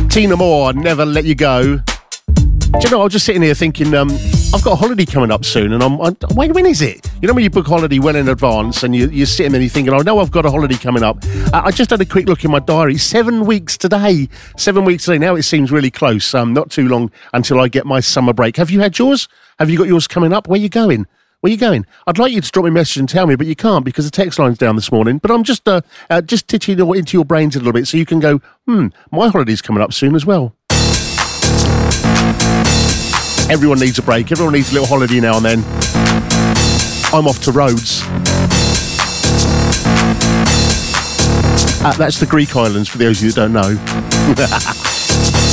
Tina Moore, Never Let You Go. Do you know, I was just sitting here thinking, I've got a holiday coming up soon, and when is it? You know when you book a holiday well in advance, and you're sitting there and you're thinking, I know I've got a holiday coming up. I just had a quick look in my diary. 7 weeks today. 7 weeks today. Now it seems really close. Not too long until I get my summer break. Have you had yours? Have you got yours coming up? Where are you going? Where are you going? I'd like you to drop me a message and tell me, but you can't because the text line's down this morning. But I'm just titching into your brains a little bit so you can go, my holiday's coming up soon as well. Everyone needs a break. Everyone needs a little holiday now and then. I'm off to Rhodes. That's the Greek islands for those of you that don't know.